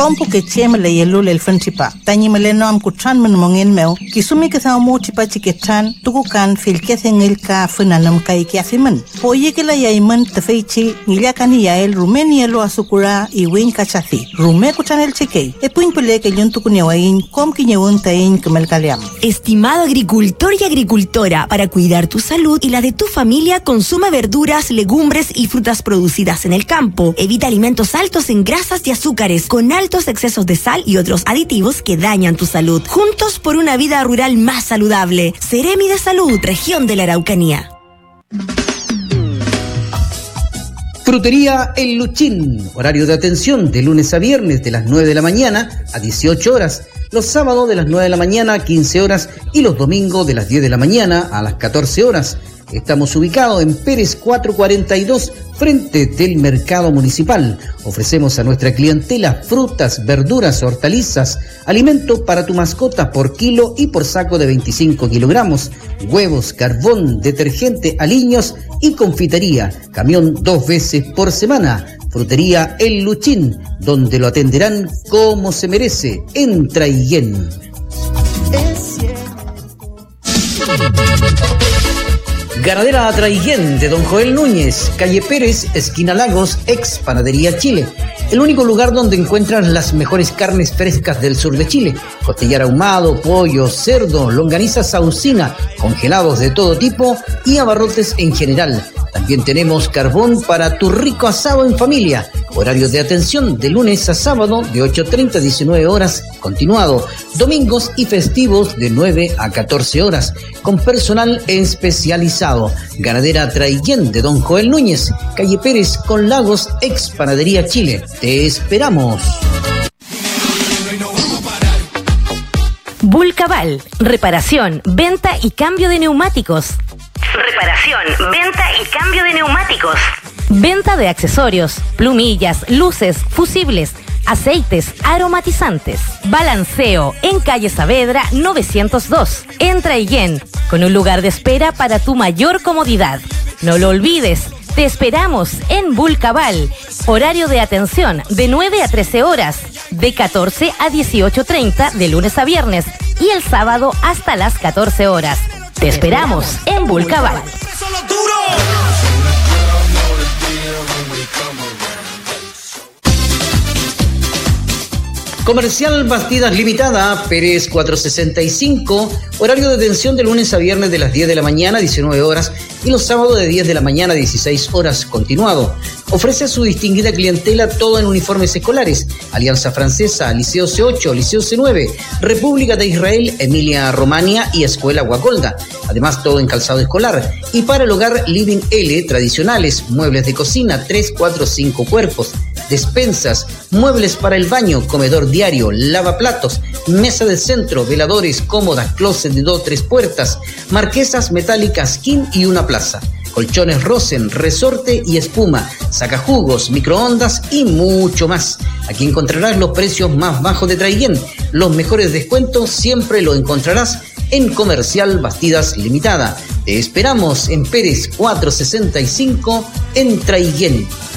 Kompu que chemele yelul el fanchipa. Tanyi meleno am kuchan men mongin meu. Kisumi ke sa mo chipa chiketan tukukan filkesen el ka funanam kai kiafimen. Poye ke la yaimen tefeichi niliakani yael Rumenia lo asukura y win kachathi. Rume kuchan el chike. E puinpele que yun tukunyawain kom kinyewun tain kemel kaliam. Estimado agricultor y agricultora, para cuidar tu salud y la de tu familia, consume verduras, legumbres y frutas producidas en el campo. Evita alimentos altos en grasas y azúcares, con altos excesos de sal y otros aditivos que dañan tu salud. Juntos por una vida rural más saludable. Seremi de Salud, Región de la Araucanía. Frutería El Luchín, horario de atención de lunes a viernes de las 9 de la mañana a 18 horas, los sábados de las 9 de la mañana a 15 horas y los domingos de las 10 de la mañana a las 14 horas. Estamos ubicados en Pérez 442, frente del Mercado Municipal. Ofrecemos a nuestra clientela frutas, verduras, hortalizas, alimentos para tu mascota por kilo y por saco de 25 kilogramos, huevos, carbón, detergente, aliños y confitería. Camión 2 veces por semana. Frutería El Luchín, donde lo atenderán como se merece, en Traiguén. Ganadera Traiguén de Don Joel Núñez, calle Pérez, esquina Lagos, ex Panadería Chile. El único lugar donde encuentras las mejores carnes frescas del sur de Chile. Costillar ahumado, pollo, cerdo, longaniza saucina, congelados de todo tipo y abarrotes en general. También tenemos carbón para tu rico asado en familia. Horario de atención de lunes a sábado de 8:30 a 19 horas, continuado. Domingos y festivos de 9 a 14 horas, con personal especializado. Ganadera Traiguén de Don Joel Núñez, calle Pérez con Lagos, ex Panadería Chile. Te esperamos. Vulcaval, reparación, venta y cambio de neumáticos. Reparación, venta y cambio de neumáticos. Venta de accesorios, plumillas, luces, fusibles, aceites, aromatizantes. Balanceo en calle Saavedra 902, en Traiguén, con un lugar de espera para tu mayor comodidad. No lo olvides, te esperamos en Vulcaval. Horario de atención de 9 a 13 horas, de 14 a 18:30 de lunes a viernes y el sábado hasta las 14 horas. Te esperamos en Vulcaval. Comercial Bastidas Limitada, Pérez 465, horario de atención de lunes a viernes de las 10 de la mañana a 19 horas y los sábados de 10 de la mañana a 16 horas, continuado. Ofrece a su distinguida clientela todo en uniformes escolares, Alianza Francesa, Liceo C8, Liceo C9, República de Israel, Emilia Romagna y Escuela Guacolda. Además, todo en calzado escolar. Y para el hogar, Living L, tradicionales, muebles de cocina, 3, 4, 5 cuerpos, despensas, muebles para el baño, comedor diario, lavaplatos, mesa de centro, veladores, cómodas, closet de 2 o 3 puertas, marquesas metálicas, king y una plaza. Colchones Rosen, resorte y espuma, sacajugos, microondas y mucho más. Aquí encontrarás los precios más bajos de Traiguén. Los mejores descuentos siempre lo encontrarás en Comercial Bastidas Limitada. Te esperamos en Pérez 465 en Traiguén.